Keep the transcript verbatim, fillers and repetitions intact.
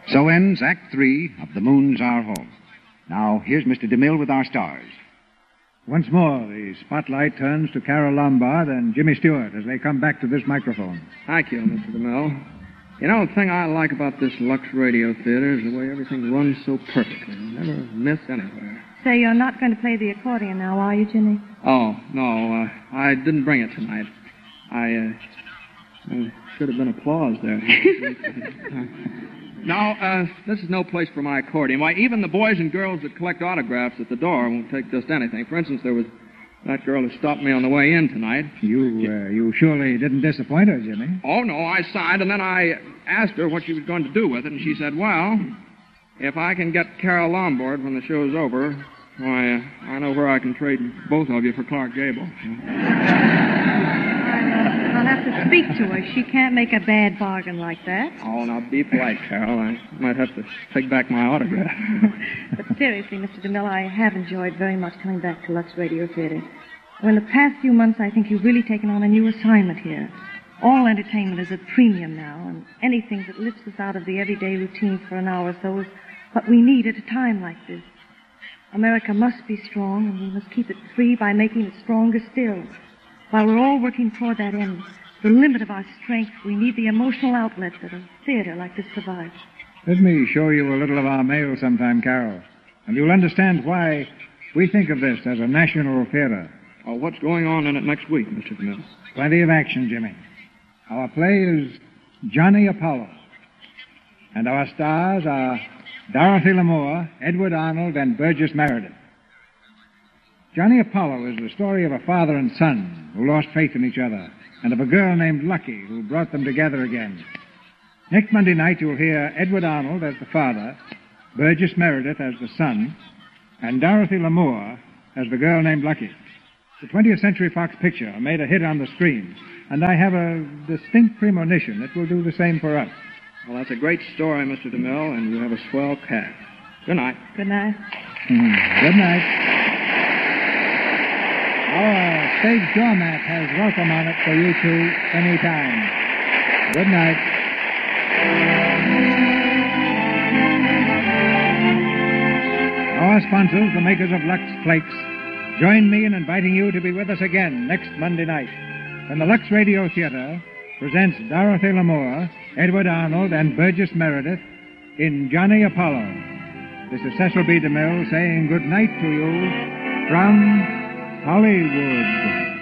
So ends Act Three of The Moon's Our Home. Now, here's Mister DeMille with our stars. Once more, the spotlight turns to Carol Lombard and Jimmy Stewart as they come back to this microphone. Thank you, Mister DeMille. You know, the thing I like about this Lux Radio Theater is the way everything runs so perfectly. Never miss anywhere. So you're not going to play the accordion now, are you, Jimmy? Oh, no. Uh, I didn't bring it tonight. I, uh, uh should have been applause there. Now, uh, this is no place for my accordion. Why, even the boys and girls that collect autographs at the door won't take just anything. For instance, there was that girl who stopped me on the way in tonight. You, uh, you surely didn't disappoint her, Jimmy. Oh, no, I signed, and then I asked her what she was going to do with it, and she said, well, if I can get Carol Lombard when the show's over, why, uh, I know where I can trade both of you for Clark Gable. I'll have to speak to her. She can't make a bad bargain like that. Oh, now be polite, Carol. I might have to take back my autograph. But seriously, Mister DeMille, I have enjoyed very much coming back to Lux Radio Theater. Well, in the past few months, I think you've really taken on a new assignment here. All entertainment is at premium now, and anything that lifts us out of the everyday routine for an hour or so is what we need at a time like this. America must be strong, and we must keep it free by making it stronger still. While we're all working toward that end, the limit of our strength, we need the emotional outlet that a theater like this provides. Let me show you a little of our mail sometime, Carol, and you'll understand why we think of this as a national theater. Oh, what's going on in it next week, Mister DeMille? Plenty of action, Jimmy. Our play is Johnny Apollo, and our stars are Dorothy Lamour, Edward Arnold, and Burgess Meredith. Johnny Apollo is the story of a father and son who lost faith in each other, and of a girl named Lucky who brought them together again. Next Monday night, you'll hear Edward Arnold as the father, Burgess Meredith as the son, and Dorothy Lamour as the girl named Lucky. The twentieth Century Fox picture made a hit on the screen, and I have a distinct premonition it will do the same for us. Well, that's a great story, Mister DeMille, and you have a swell cast. Good night. Good night. Mm, good night. Our stage doormat has welcome on it for you two anytime. Good night. Our sponsors, the makers of Lux Flakes, join me in inviting you to be with us again next Monday night when the Lux Radio Theater presents Dorothy Lamour, Edward Arnold, and Burgess Meredith in Johnny Apollo. This is Cecil B. DeMille saying good night to you from Hollywood.